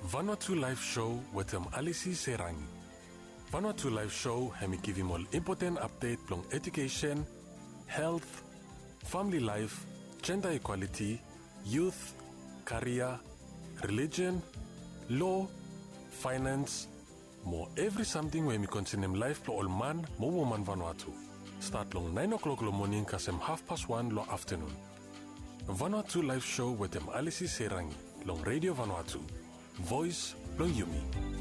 Vanuatu Live Show with Alisi Serangi. Vanuatu Live Show hemi give you more important update plong education, health, family life, gender equality, youth, career, religion, law, finance, more every something when we continue life for all man, mo woman Vanuatu. Start long 9 o'clock lo morning kasem 1:30 lo afternoon. Vanuatu Live Show with Alisi Serangi, long Radio Vanuatu. Voice long Yumi.